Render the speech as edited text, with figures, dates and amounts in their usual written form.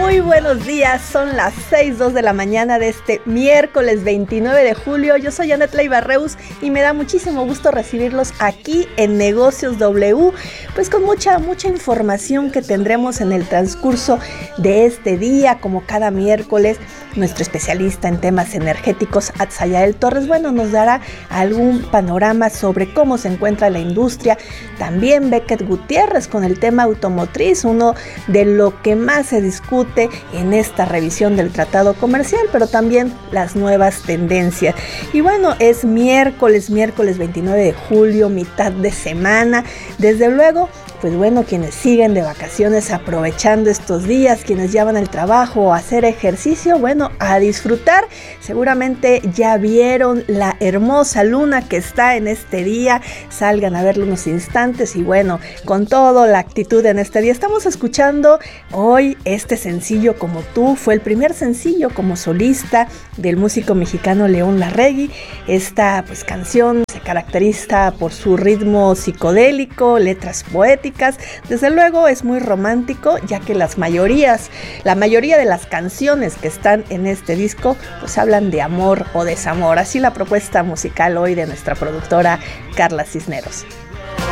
Muy buenos días, son las 6:02 de la mañana de este miércoles 29 de julio. Yo soy Annette Leiva-Reus y me da muchísimo gusto recibirlos aquí en Negocios W, pues con mucha información que tendremos en el transcurso de este día, como cada miércoles. Nuestro especialista en temas energéticos, Atzayael Torres, nos dará algún panorama sobre cómo se encuentra la industria. También Becket Gutiérrez con el tema automotriz, uno de lo que más se discute en esta revisión del tratado comercial, pero también las nuevas tendencias. Y es miércoles 29 de julio, mitad de semana. Desde luego, quienes siguen de vacaciones aprovechando estos días, quienes ya van al trabajo a hacer ejercicio, a disfrutar. Seguramente ya vieron la hermosa luna que está en este día. Salgan a verlo unos instantes y con toda la actitud en este día. Estamos escuchando hoy este sencillo Como Tú. Fue el primer sencillo como solista del músico mexicano León Larregui. Esta canción se caracteriza por su ritmo psicodélico, letras poéticas. Desde luego es muy romántico, ya que la mayoría de las canciones que están en este disco hablan de amor o desamor. Así la propuesta musical hoy de nuestra productora Carla Cisneros.